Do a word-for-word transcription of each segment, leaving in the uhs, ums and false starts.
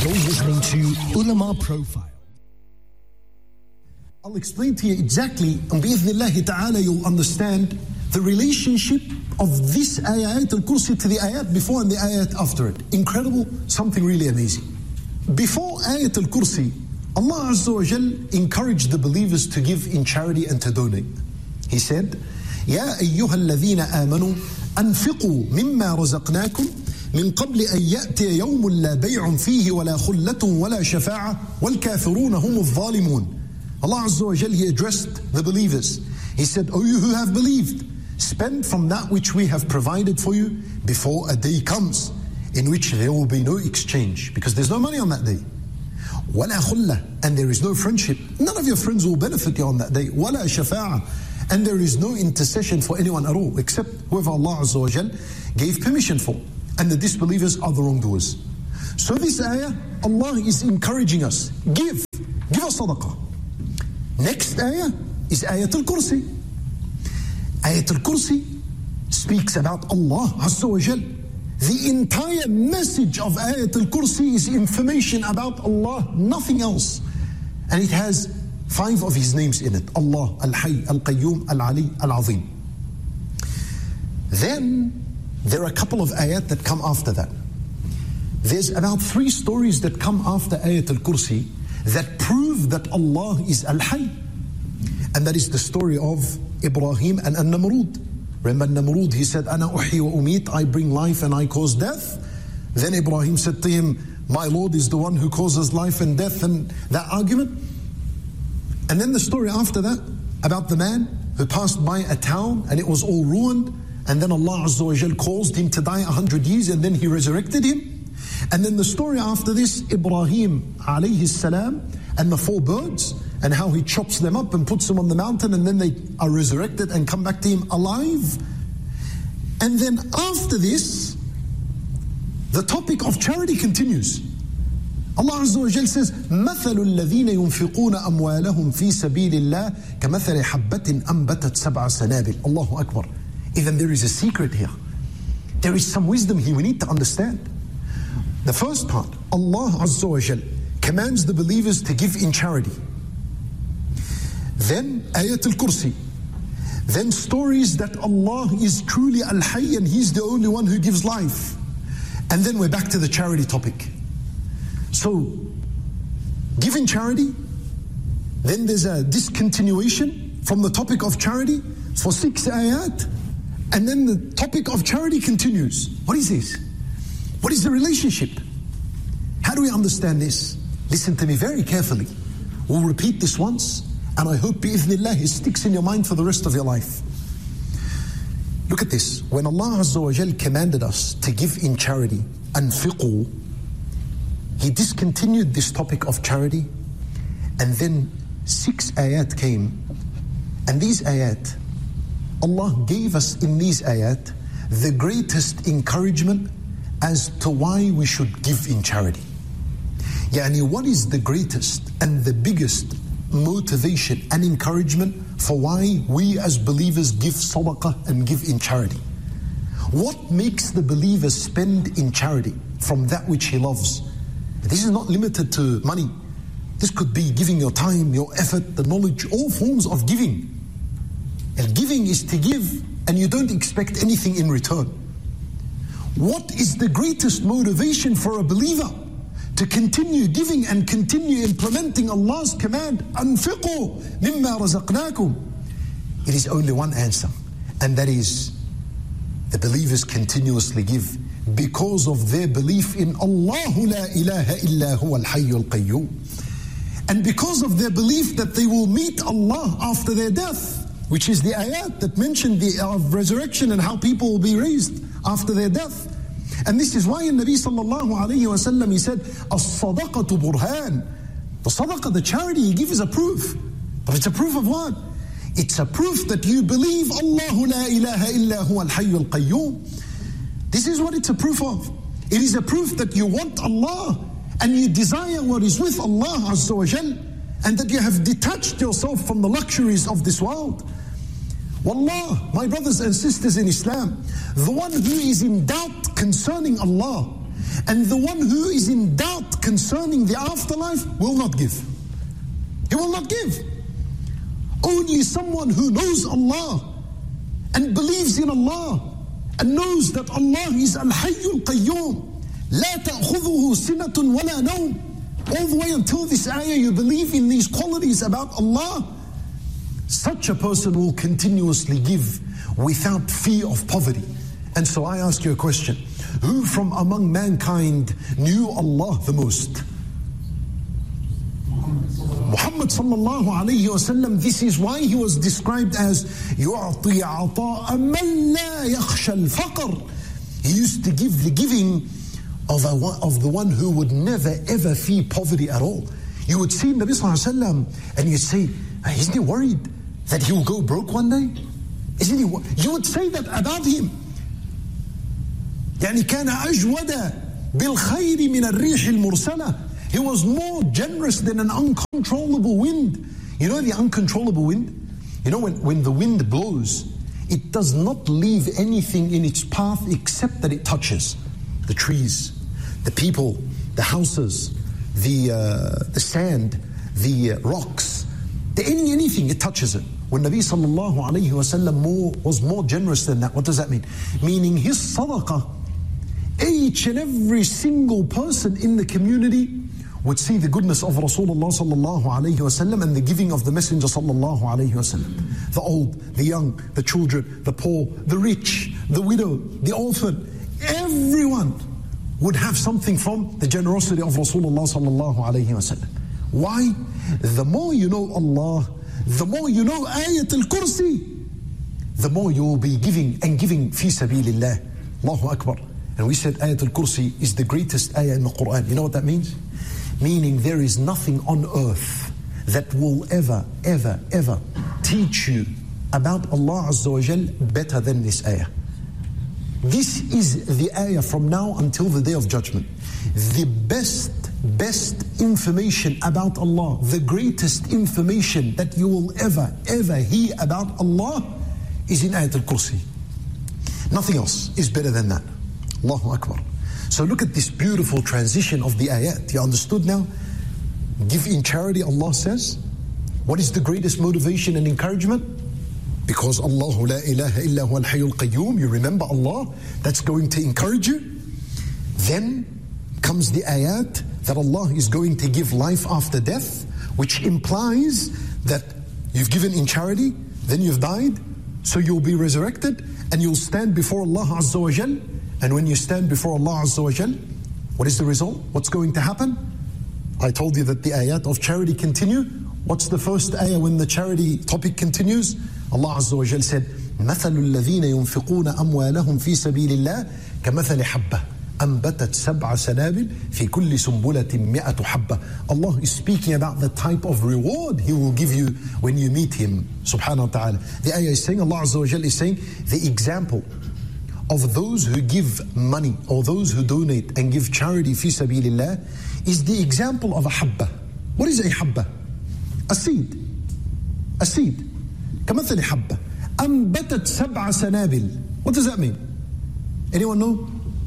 You're listening to Ulama Profile. I'll explain to you exactly, and bi'idhnillahi ta'ala you'll understand the relationship of this ayat al-kursi to the ayat before and the ayat after it. Incredible, something really amazing. Before ayat al-kursi, Allah Azza wa Jal encouraged the believers to give in charity and to donate. He said, يَا أَيُّهَا الَّذِينَ آمَنُوا أَنفِقُوا مِمَّا رَزَقْنَاكُمْ من قبل أن يأتي يوم لا بيع فيه ولا خلة ولا شفاعة والكافرون هم الظالمون. Allah Azza wa Jal, He addressed the believers. He said, O you who have believed, spend from that which we have provided for you before a day comes in which there will be no exchange, because there's no money on that day. ولا خلة, and there is no friendship. None of your friends will benefit you on that day. ولا شفاعة, and there is no intercession for anyone at all except whoever Allah Azza wa Jal gave permission for. And the disbelievers are the wrongdoers. So this ayah, Allah is encouraging us. Give. Give us sadaqah. Next ayah is Ayat al-Kursi. Ayat al-Kursi speaks about Allah Azza wa Jal. The entire message of Ayat al-Kursi is information about Allah, nothing else. And it has five of His names in it. Allah, Al-Hayy, Al-Qayyum, Al-Ali, Al-Azim. Then there are a couple of ayat that come after that. There's about three stories that come after Ayat al-Kursi that prove that Allah is Al-Hayy. And that is the story of Ibrahim and An-Namrud. Remember Namrud, he said, Ana uhi wa umit, I bring life and I cause death. Then Ibrahim said to him, my Lord is the one who causes life and death, and that argument. And then the story after that about the man who passed by a town and it was all ruined. And then Allah Azza wa Jal caused him to die a hundred years and then He resurrected him. And then the story after this, Ibrahim alayhi salam and the four birds, and how He chops them up and puts them on the mountain, and then they are resurrected and come back to Him alive. And then after this, the topic of charity continues. Allah Azza wa Jal says, مَثَلُ الَّذِينَ يُنْفِقُونَ أَمْوَالَهُمْ فِي سَبِيلِ اللَّهِ كَمَثَلِ حَبَّةٍ أَنْبَتَتْ سَبْعَ سَنَابِلَ. Allahu Akbar. Even there is a secret here. There is some wisdom here we need to understand. The first part, Allah Azza wa Jal commands the believers to give in charity. Then Ayat al-Kursi. Then stories that Allah is truly Al-Hayy and He's the only one who gives life. And then we're back to the charity topic. So, give in charity. Then there's a discontinuation from the topic of charity for six ayat. And then the topic of charity continues. What is this? What is the relationship? How do we understand this? Listen to me very carefully. We'll repeat this once, and I hope bi'idhnillah it sticks in your mind for the rest of your life. Look at this. When Allah Azza wa Jal commanded us to give in charity, anfiqu, He discontinued this topic of charity, and then six ayat came. And these ayat, Allah gave us in these ayat the greatest encouragement as to why we should give in charity. Yani, what is the greatest and the biggest motivation and encouragement for why we as believers give sadaqah and give in charity? What makes the believer spend in charity from that which he loves? This is not limited to money. This could be giving your time, your effort, the knowledge, all forms of giving. And giving is to give, and you don't expect anything in return. What is the greatest motivation for a believer to continue giving and continue implementing Allah's command, أَنْفِقُوا مِمَّا رَزَقْنَاكُمْ? It is only one answer, and that is the believers continuously give because of their belief in Allahu la ilaha illa huwa al-hayyul qayyum, and because of their belief that they will meet Allah after their death, which is the ayat that mentioned the of resurrection and how people will be raised after their death. And this is why in Nabi sallallahu alayhi wa sallam he said, as-sadaqatu burhan. The sadaqah, the charity you give is a proof. But it's a proof of what? It's a proof that you believe Allahu la ilaha illa huwa al-hayyul qayyum. This is what it's a proof of. It is a proof that you want Allah and you desire what is with Allah Azza wa Jal, and that you have detached yourself from the luxuries of this world. Wallah, my brothers and sisters in Islam, the one who is in doubt concerning Allah And the one who is in doubt concerning the afterlife will not give. He will not give. Only someone who knows Allah and believes in Allah and knows that Allah is Al-Hayyul Qayyum, لا تأخذه سنة ولا نوم. All the way until this ayah you believe in these qualities about Allah, such a person will continuously give without fear of poverty. And so I ask you a question. Who from among mankind knew Allah the most? Muhammad sallallahu alayhi wa sallam. This is why he was described as يُعْطِي عَطَاءً مَنْ لَا يَخْشَى الْفَقْرِ. He used to give the giving of, a, of the one who would never ever fear poverty at all. You would see Nabi sallallahu alayhi wa sallam and you'd say, isn't he worried that he will go broke one day? Isn't he? You would say that about him. يعني كان أجود بالخير من الريح المرسلة. He was more generous than an uncontrollable wind. You know the uncontrollable wind? You know when, when the wind blows, it does not leave anything in its path except that it touches the trees, the people, the houses, the uh, the sand, the uh, rocks, the, any anything, it touches it. When Nabi sallallahu alayhi wa sallam more, was more generous than that, what does that mean? Meaning his sadaqah, each and every single person in the community would see the goodness of Rasulullah sallallahu alayhi wa sallam and the giving of the Messenger sallallahu alayhi wa sallam. The old, the young, the children, the poor, the rich, the widow, the orphan, everyone would have something from the generosity of Rasulullah sallallahu alayhi wa sallam. Why? The more you know Allah, the more you know Ayat al-Kursi, the more you will be giving and giving fi sabilillah. Allahu Akbar. And we said Ayat al-Kursi is the greatest ayah in the Quran. You know what that means? Meaning there is nothing on earth that will ever, ever, ever teach you about Allah Azza wa Jal better than this ayah. This is the ayah from now until the Day of Judgment. The best, best information about Allah, the greatest information that you will ever, ever hear about Allah is in Ayat al-Kursi. Nothing else is better than that. Allahu Akbar. So look at this beautiful transition of the ayat. You understood now? Give in charity, Allah says. What is the greatest motivation and encouragement? Because Allahu la ilaha illa huwa al-hayyul qayyum. You remember Allah, that's going to encourage you. Then comes the ayat that Allah is going to give life after death, which implies that you've given in charity, then you've died, so you'll be resurrected and you'll stand before Allah Azza wa Jal. And when you stand before Allah Azza wa Jal, what is the result? What's going to happen? I told you that the ayat of charity continue. What's the first ayah when the charity topic continues? Allah Azza wa Jal said, مَثَلُ الَّذِينَ يُنْفِقُونَ أَمْوَالَهُمْ فِي سَبِيلِ اللَّهِ كَمَثَلِ حَبَّةٍ أَنْبَتَتْ سَبْعَ سَنَابِلٍ فِي كُلِّ سُنْبُلَةٍ مِئَةُ حَبَّةٍ. Allah is speaking about the type of reward He will give you when you meet Him, subhanahu wa ta'ala. The ayah is saying, Allah Azza wa Jal is saying, the example of those who give money or those who donate and give charity fi sabilillah is the example of a habba. What is a habba? A seed. A seed. كمثل حبة أنبتت سبع سنابل. What does that mean? Anyone know?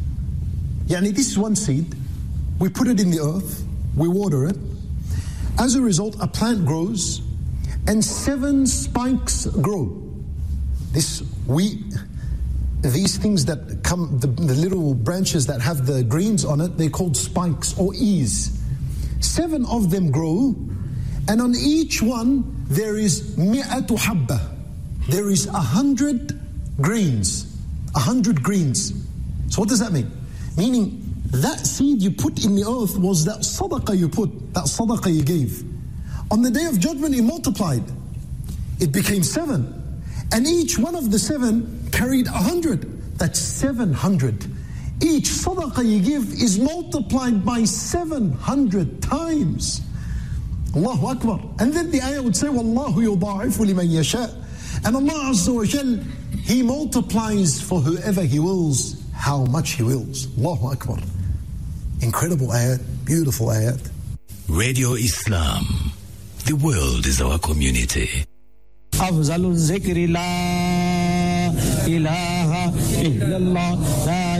يعني this is one seed. We put it in the earth. We water it. As a result, a plant grows and seven spikes grow. This we These things that come, the, the little branches that have the greens on it, they're called spikes or ears. Seven of them grow, and on each one there is mi'atu habba. There is a hundred greens. A hundred greens. So what does that mean? Meaning that seed you put in the earth was that sadaqah you put, that sadaqah you gave. On the Day of Judgment it multiplied. It became seven. And each one of the seven carried a hundred. That's seven hundred. Each sadaqah you give is multiplied by seven hundred times. Allahu Akbar. And then the ayah would say, Wallahu yudha'ifu liman yasha. And Allah Azza wa Jal, He multiplies for whoever He wills, how much He wills. Allahu Akbar. Incredible ayat, beautiful ayat. Radio Islam. The world is our community. أفضل الذكر لا إله إلا الله لا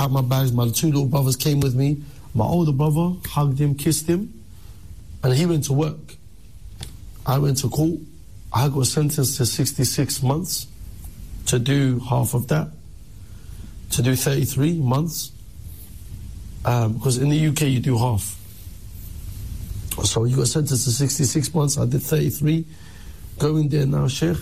packed my bags, my two little brothers came with me. My older brother hugged him, kissed him, and he went to work. I went to court. I got sentenced to sixty-six months to do half of that, to do thirty-three months, um, because in the U K you do half. So you got sentenced to sixty-six months, I did thirty-three. Going there now, Sheikh,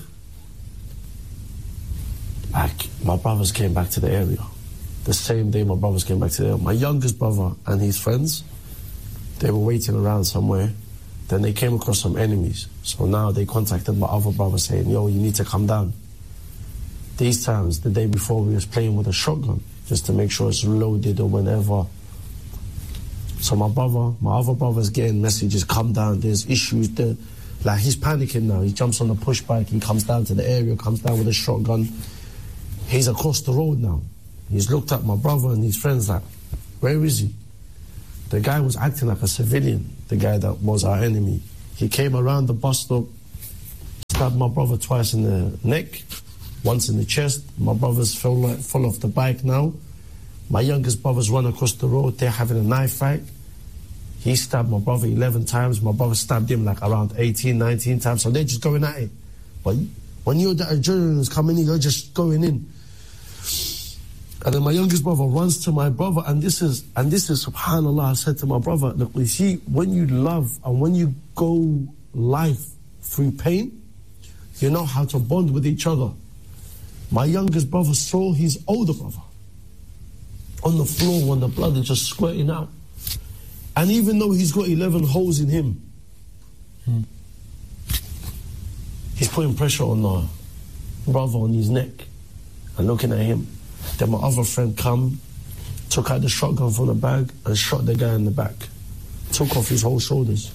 I, my brothers came back to the area. The same day my brothers came back to the area. My youngest brother and his friends, they were waiting around somewhere. Then they came across some enemies. So now they contacted my other brother saying, yo, you need to come down. These times, the day before, we was playing with a shotgun just to make sure it's loaded or whenever. So my brother, my other brother's getting messages, come down, there's issues there. Like, he's panicking now. He jumps on the push bike, he comes down to the area, comes down with a shotgun. He's across the road now. He's looked at my brother and his friends like, where is he? The guy was acting like a civilian, the guy that was our enemy. He came around the bus stop, stabbed my brother twice in the neck, once in the chest. My brothers fell, like, fall off the bike now. My youngest brothers run across the road, they're having a knife fight. He stabbed my brother eleven times, my brother stabbed him like around eighteen, nineteen times, so they're just going at it. But when you're the adrenaline is coming in, you're just going in. And then my youngest brother runs to my brother, and this is, and this is, subhanAllah, I said to my brother, look, you see, when you love and when you go life through pain, you know how to bond with each other. My youngest brother saw his older brother on the floor when the blood is just squirting out. And even though he's got eleven holes in him, hmm. he's putting pressure on the brother on his neck and looking at him. Then my other friend come, took out the shotgun from the bag and shot the guy in the back. Took off his whole shoulders.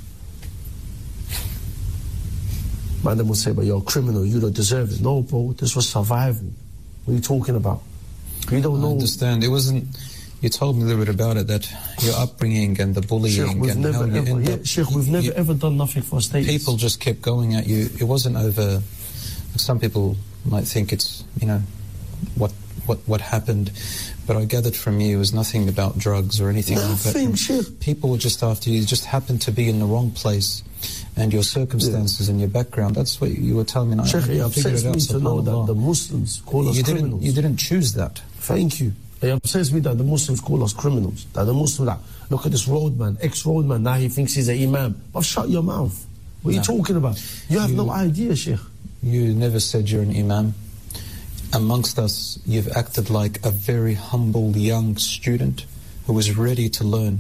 Man, then will say, but you're a criminal, you don't deserve it. No, bro, this was survival. What are you talking about? You don't know. I understand. It wasn't... You told me a little bit about it, that your upbringing and the bullying Sheikh, we've and never how you ever, end yeah, up, Sheikh, we've never you, ever done nothing for states. People just kept going at you. It wasn't over. Some people might think it's, you know, what what what happened, but I gathered from you it was nothing about drugs or anything like that. Nothing, Sheikh. People were just after you. You just happened to be in the wrong place, and your circumstances yeah. and your background. That's what you were telling me. Sheikh, I, it I upsets it me out, to know that the Muslims call us you criminals. Didn't, you didn't choose that. Thank you. It upsets me that the Muslims call us criminals. That the Muslims like, look at this roadman, ex-roadman, now he thinks he's an imam. But shut your mouth. What are no. you talking about? You have you, no idea, Sheikh. You never said you're an imam. Amongst us, you've acted like a very humble young student who is ready to learn.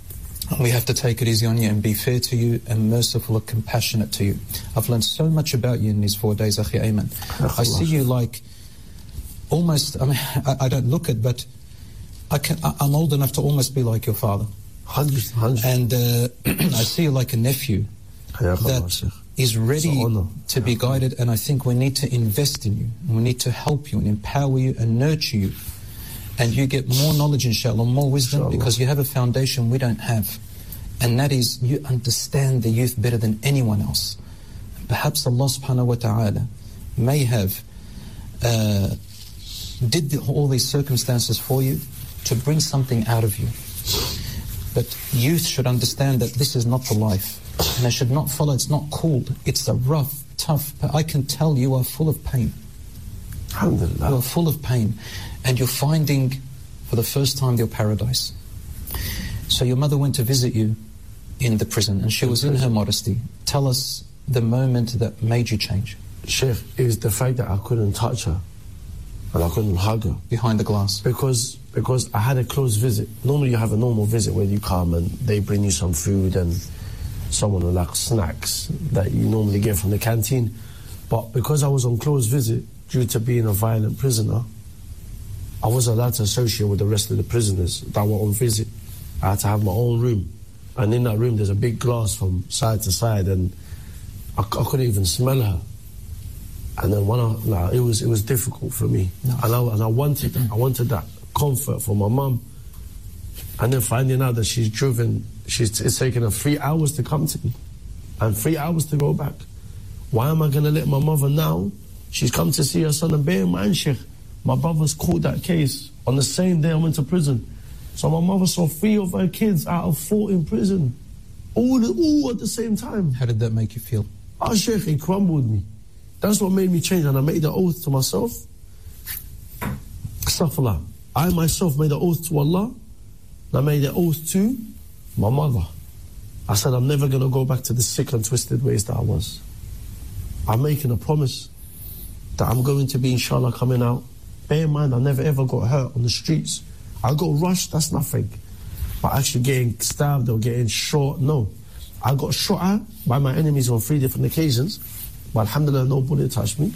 We have to take it easy on you and be fair to you and merciful and compassionate to you. I've learned so much about you in these four days, Akhi Ayman. I see you like... Almost, I mean, I, I don't look it, but I can, I, I'm old enough to almost be like your father. Hundred, hundred. And uh, I see you like a nephew that is ready to be guided, and I think we need to invest in you. We need to help you and empower you and nurture you. And you get more knowledge, inshallah, more wisdom, inshallah. Because you have a foundation we don't have. And that is, you understand the youth better than anyone else. Perhaps Allah subhanahu wa ta'ala may have... Uh, did the, all these circumstances for you to bring something out of you. But youth should understand that this is not the life. And they should not follow, it's not cool. It's a rough, tough, I can tell you are full of pain. Alhamdulillah. You are full of pain. And you're finding, for the first time, your paradise. So your mother went to visit you in the prison, and she was in her modesty. Tell us the moment that made you change. Sheikh, it was the fact that I couldn't touch her. And I couldn't hug her. Behind the glass? Because because I had a close visit. Normally you have a normal visit where you come and they bring you some food and someone will like snacks that you normally get from the canteen. But because I was on close visit, due to being a violent prisoner, I wasn't allowed to associate with the rest of the prisoners that were on visit. I had to have my own room. And in that room there's a big glass from side to side, and I, I couldn't even smell her. And then when I, like, it was it was difficult for me, no. and I and I wanted I wanted that comfort for my mum. And then finding out that she's driven, she's it's taken her three hours to come to me, and three hours to go back. Why am I going to let my mother now? She's come to see her son, and bear in mind, Sheikh, my brothers caught that case on the same day I went to prison. So my mother saw three of her kids out of four in prison, all, all at the same time. How did that make you feel? Ah, Sheikh, it crumbled me. That's what made me change, and I made the oath to myself. Astaghfirullah. I myself made the oath to Allah, and I made the oath to my mother. I said, I'm never going to go back to the sick and twisted ways that I was. I'm making a promise that I'm going to be, inshallah, coming out. Bear in mind, I never ever got hurt on the streets. I got rushed, that's nothing. But actually getting stabbed or getting shot, no. I got shot at by my enemies on three different occasions, but alhamdulillah, no bullet touched me.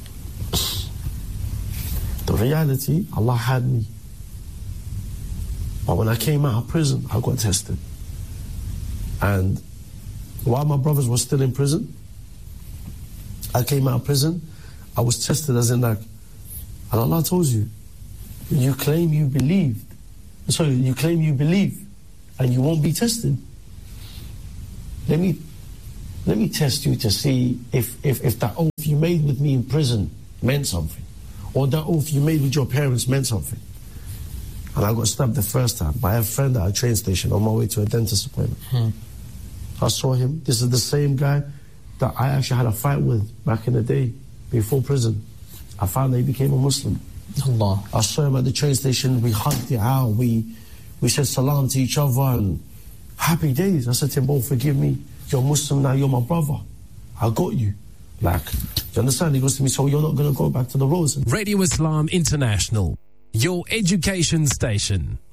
The reality, Allah had me. But when I came out of prison, I got tested. And while my brothers were still in prison, I came out of prison, I was tested as in like, and Allah told you, you claim you believed, sorry, you claim you believe, and you won't be tested. Let me, let me test you to see if, if, if that oath you made with me in prison meant something, or that oath you made with your parents meant something. And I got stabbed the first time by a friend at a train station on my way to a dentist appointment. Hmm. I saw him. This is the same guy that I actually had a fight with back in the day, before prison. I found that he became a Muslim. Allah. I saw him at the train station. We hugged it out. We, we said salam to each other and happy days. I said to him, oh, forgive me. You're Muslim now. You're my brother. I got you. Like, you understand? He goes to me, so you're not going to go back to the roads. Radio Islam International, your education station.